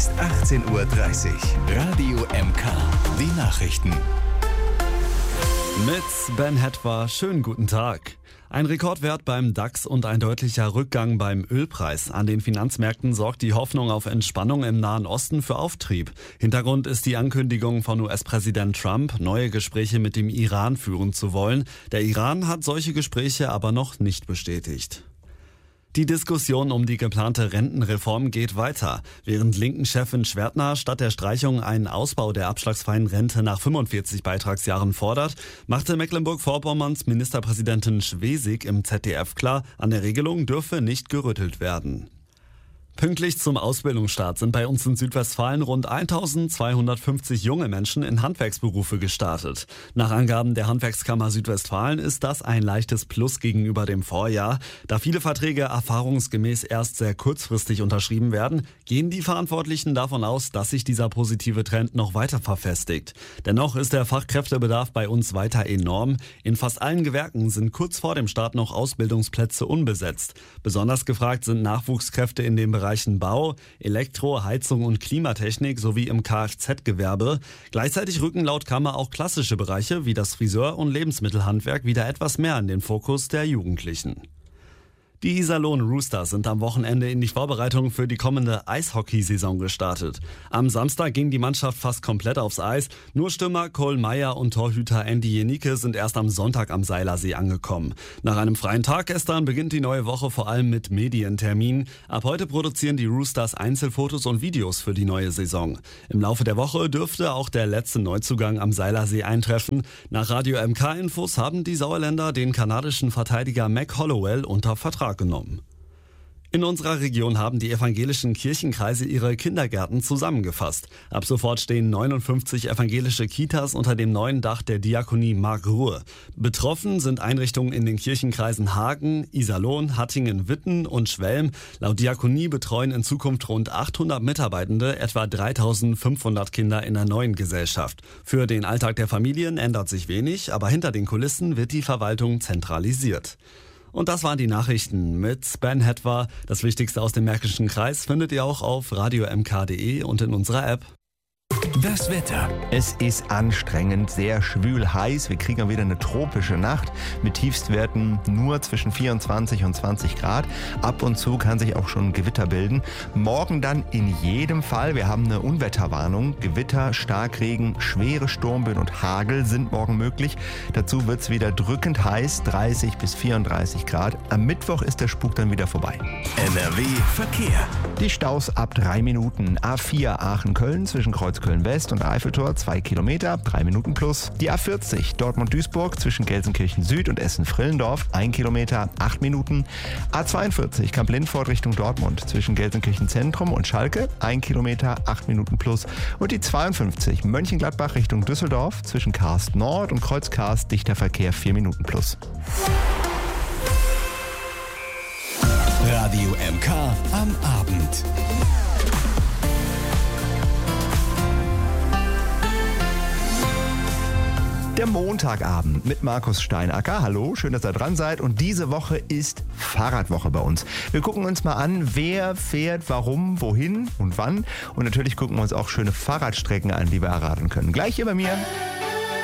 18:30 Uhr. Radio MK. Die Nachrichten. Mit Ben Hetwa, schönen guten Tag. Ein Rekordwert beim DAX und ein deutlicher Rückgang beim Ölpreis. An den Finanzmärkten sorgt die Hoffnung auf Entspannung im Nahen Osten für Auftrieb. Hintergrund ist die Ankündigung von US-Präsident Trump, neue Gespräche mit dem Iran führen zu wollen. Der Iran hat solche Gespräche aber noch nicht bestätigt. Die Diskussion um die geplante Rentenreform geht weiter. Während Linken-Chefin Schwertner statt der Streichung einen Ausbau der abschlagsfreien Rente nach 45 Beitragsjahren fordert, machte Mecklenburg-Vorpommerns Ministerpräsidentin Schwesig im ZDF klar, an der Regelung dürfe nicht gerüttelt werden. Pünktlich zum Ausbildungsstart sind bei uns in Südwestfalen rund 1250 junge Menschen in Handwerksberufe gestartet. Nach Angaben der Handwerkskammer Südwestfalen ist das ein leichtes Plus gegenüber dem Vorjahr. Da viele Verträge erfahrungsgemäß erst sehr kurzfristig unterschrieben werden, gehen die Verantwortlichen davon aus, dass sich dieser positive Trend noch weiter verfestigt. Dennoch ist der Fachkräftebedarf bei uns weiter enorm. In fast allen Gewerken sind kurz vor dem Start noch Ausbildungsplätze unbesetzt. Besonders gefragt sind Nachwuchskräfte in den Bereichen Bau, Elektro-, Heizung und Klimatechnik sowie im Kfz-Gewerbe. Gleichzeitig rücken laut Kammer auch klassische Bereiche wie das Friseur- und Lebensmittelhandwerk wieder etwas mehr in den Fokus der Jugendlichen. Die Iserlohn Roosters sind am Wochenende in die Vorbereitung für die kommende Eishockeysaison gestartet. Am Samstag ging die Mannschaft fast komplett aufs Eis. Nur Stürmer Cole Meyer und Torhüter Andy Jenicke sind erst am Sonntag am Seilersee angekommen. Nach einem freien Tag gestern beginnt die neue Woche vor allem mit Medienterminen. Ab heute produzieren die Roosters Einzelfotos und Videos für die neue Saison. Im Laufe der Woche dürfte auch der letzte Neuzugang am Seilersee eintreffen. Nach Radio MK-Infos haben die Sauerländer den kanadischen Verteidiger Mac Hollowell unter Vertrag genommen. In unserer Region haben die evangelischen Kirchenkreise ihre Kindergärten zusammengefasst. Ab sofort stehen 59 evangelische Kitas unter dem neuen Dach der Diakonie Mark-Ruhr. Betroffen sind Einrichtungen in den Kirchenkreisen Hagen, Iserlohn, Hattingen, Witten und Schwelm. Laut Diakonie betreuen in Zukunft rund 800 Mitarbeitende etwa 3500 Kinder in der neuen Gesellschaft. Für den Alltag der Familien ändert sich wenig, aber hinter den Kulissen wird die Verwaltung zentralisiert. Und das waren die Nachrichten mit Ben Hetwa. Das Wichtigste aus dem Märkischen Kreis findet ihr auch auf radiomk.de und in unserer App. Das Wetter. Es ist anstrengend, sehr schwül heiß. Wir kriegen wieder eine tropische Nacht mit Tiefstwerten nur zwischen 24 und 20 Grad. Ab und zu kann sich auch schon Gewitter bilden. Morgen dann in jedem Fall. Wir haben eine Unwetterwarnung. Gewitter, Starkregen, schwere Sturmböen und Hagel sind morgen möglich. Dazu wird es wieder drückend heiß, 30 bis 34 Grad. Am Mittwoch ist der Spuk dann wieder vorbei. NRW Verkehr. Die Staus ab 3 Minuten. A4 Aachen-Köln zwischen Kreuzköln-West und Eiffeltor 2 Kilometer, 3 Minuten plus. Die A40 Dortmund-Duisburg zwischen Gelsenkirchen-Süd und Essen-Frillendorf 1 Kilometer, 8 Minuten. A42 Kamp-Lindfort Richtung Dortmund zwischen Gelsenkirchen-Zentrum und Schalke 1 Kilometer, 8 Minuten plus. Und die 52 Mönchengladbach Richtung Düsseldorf zwischen Karst Nord und Kreuz Karst dichter Verkehr 4 Minuten plus. Radio MK am Abend. Der Montagabend mit Markus Steinacker. Hallo, schön, dass ihr dran seid. Und diese Woche ist Fahrradwoche bei uns. Wir gucken uns mal an, wer fährt, warum, wohin und wann. Und natürlich gucken wir uns auch schöne Fahrradstrecken an, die wir erraten können. Gleich hier bei mir.